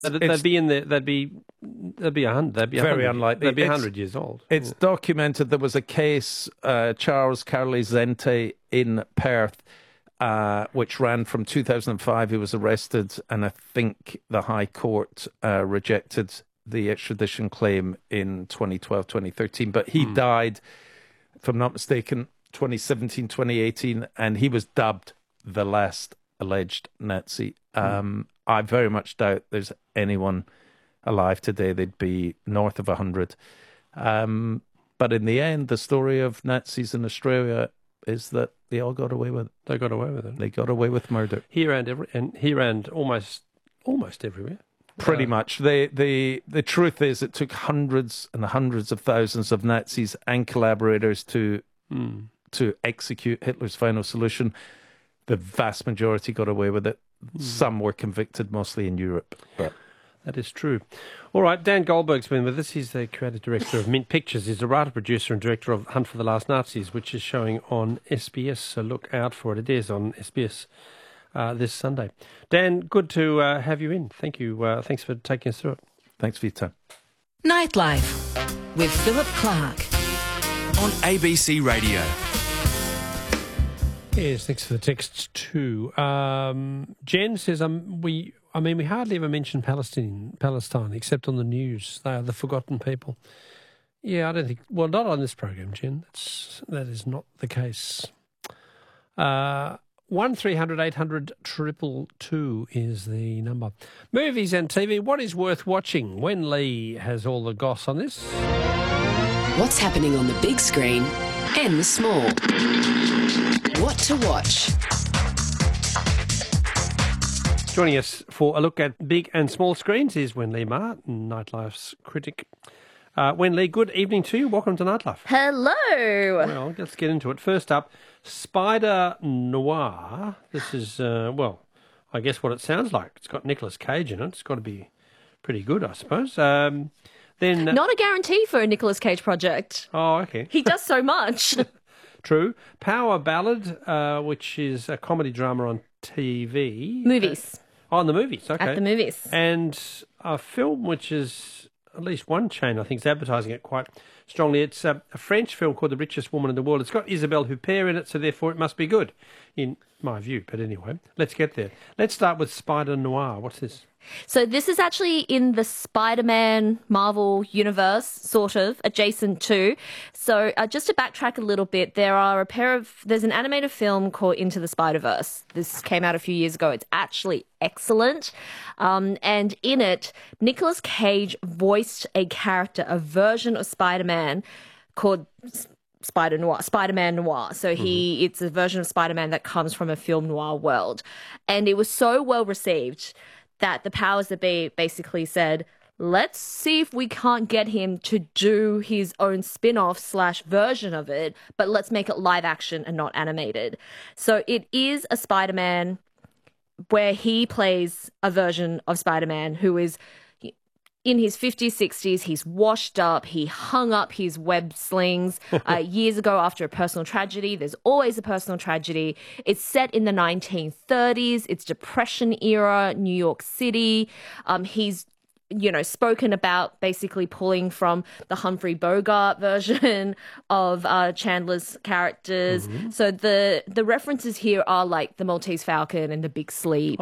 They'd be in there. They'd be 100. They'd be very unlikely. They'd be 100 years old. It's documented. There was a case, Charles Carly Zente in Perth, which ran from 2005. He was arrested, and I think the High Court rejected the extradition claim in 2012, 2013. But he died, if I'm not mistaken, 2017, 2018, and he was dubbed the last alleged Nazi. I very much doubt there's anyone alive today. They'd be north of 100. But in the end, the story of Nazis in Australia is that they all got away with it. They got away with it. They got away with murder. Here and almost everywhere. Pretty much. The truth is it took hundreds and hundreds of thousands of Nazis and collaborators to execute Hitler's final solution. The vast majority got away with it. Some were convicted, mostly in Europe. But that is true. All right, Dan Goldberg's been with us. He's the creative director of Mint Pictures. He's the writer, producer and director of Hunt for the Last Nazis, which is showing on SBS, so look out for it. It is on SBS this Sunday. Dan, good to have you in. Thank you. Thanks for taking us through it. Thanks for your time. Nightlife with Philip Clark on ABC Radio. Yes, thanks for the text too. Jen says, we hardly ever mention Palestine except on the news. They are the forgotten people. Yeah, I don't think. Well, not on this program, Jen. That is not the case. 1300 800 222 is the number. Movies and TV. What is worth watching? Wen Lee has all the goss on this. What's happening on the big screen and the small? What to watch? Joining us for a look at big and small screens is Wen Lee Martin, Nightlife's critic. Wen Lee, good evening to you. Welcome to Nightlife. Hello. Well, let's get into it. First up, Spider Noir. This is, I guess what it sounds like. It's got Nicolas Cage in it. It's got to be pretty good, I suppose. Then not a guarantee for a Nicolas Cage project. Oh, okay. He does so much. True. Power Ballad, which is a comedy drama on TV. Movies. On the movies, okay. At the movies. And a film which is, at least one chain, I think, is advertising it quite strongly. It's a French film called The Richest Woman in the World. It's got Isabelle Huppert in it, so therefore it must be good, in my view. But anyway, let's get there. Let's start with Spider Noir. What's this? So this is actually in the Spider-Man Marvel universe, sort of, adjacent to. So just to backtrack a little bit, there's an animated film called Into the Spider-Verse. This came out a few years ago. It's actually excellent. And in it, Nicolas Cage voiced a character, a version of Spider-Man called Spider-Man Noir. So it's a version of Spider-Man that comes from a film noir world. And it was so well received that the powers that be basically said, let's see if we can't get him to do his own spin-off / version of it, but let's make it live action and not animated. So it is a Spider-Man where he plays a version of Spider-Man who is in his 50s, 60s. He's washed up. He hung up his web slings years ago after a personal tragedy. There's always a personal tragedy. It's set in the 1930s. It's Depression era, New York City. He's spoken about basically pulling from the Humphrey Bogart version of Chandler's characters. Mm-hmm. So the references here are like The Maltese Falcon and The Big Sleep.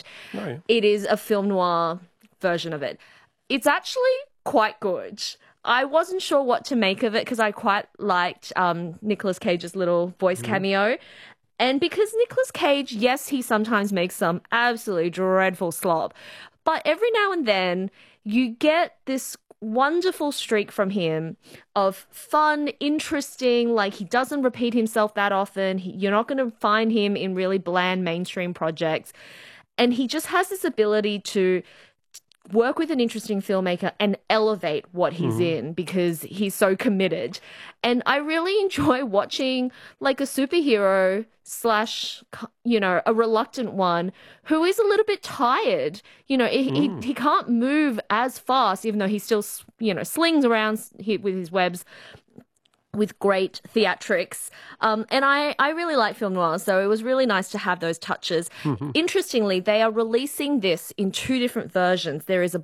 It is a film noir version of it. It's actually quite good. I wasn't sure what to make of it because I quite liked Nicolas Cage's little voice cameo. And because Nicolas Cage, yes, he sometimes makes some absolutely dreadful slop, but every now and then you get this wonderful streak from him of fun, interesting, like he doesn't repeat himself that often. You're not going to find him in really bland mainstream projects. And he just has this ability to work with an interesting filmmaker and elevate what he's in because he's so committed. And I really enjoy watching like a superhero / a reluctant one who is a little bit tired. He can't move as fast, even though he still, slings around with his webs. with great theatrics. And I really like film noir, so it was really nice to have those touches. Interestingly, they are releasing this in 2 different versions. There is a